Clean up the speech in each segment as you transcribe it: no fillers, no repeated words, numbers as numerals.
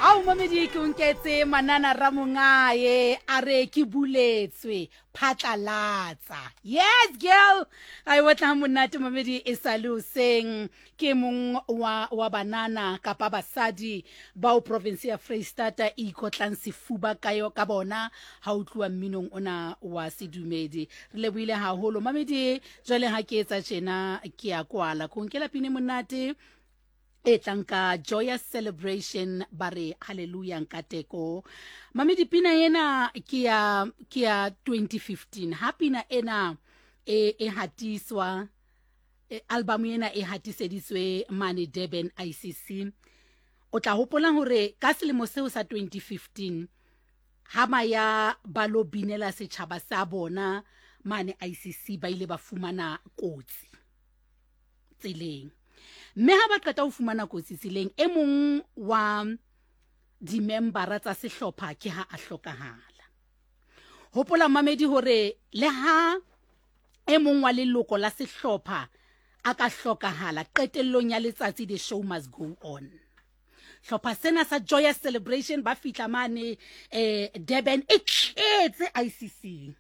Ao mamedi ke unketse Manana Ramongaye are ke buletswe phatlalatsa. Yes girl, I watla monate mamedi e saluseng ke mong wa banana kapa basadi ba o province ya Freistata e ikotlang sefuba ka bona ha o tluwa mminong ona wa sedumedi. Re lebuile haholo mamedi jwale ha ke etsa tjena ke a kwala go nkela pine monate etlanka joyous celebration bare hallelujah nkateko mami dipina yena kia 2015 hapina ena e hatiswa album yena e hatiseditswe mane Durban ICC o tla hopola hore ka selemo seo sa 2015 hama ya balo binela setjhaba sa bona mane ICC ba ile ba fumana kotsi tseleng mme ha ba qeta ho fumana kotsi tseleng e mong wa di-member tsa sehlopha ke ha a hlokahala hopola mamedi hore le ha e mong wa leloko la sehlopha a ka hlokahala qetellong ya letsatsi the show must go on hlopha sena sa joyous celebration ba fitla mane Durban e tletse ICC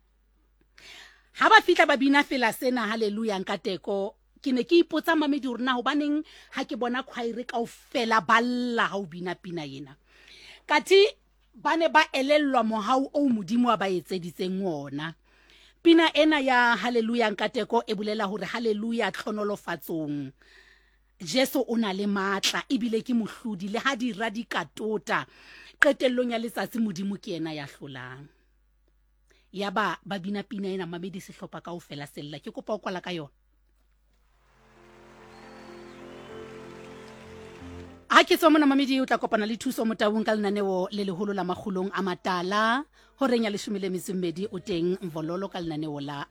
ha ba fitla ba bina fela sena hallelujah nkateko ke ne ke ipotsa mamedi hore na hobaneng ha ke bona khwaire kaofela balla ha o bina pina yena kathi bane ba elellwa mohau o modimo wa ba etseditseng ona pina ena ya hallelujah nkateko e bolela hore hallelujah tlhonolofatsong Jesu o na le matla ebile ke mohlodi le ha di radikatota qetellong ya letsatsi modimo ke ena ya hlolang ya ba bina pina ena mamedi sehlopha kaofela sella ke kopa o kwala ka yona ha ke tswa mona mamedi o tla kopana le thuso mo tabung ka lenaneo le leholo la magolong a matala ho reng ya 12 o teng Mvololo ka lenaneo la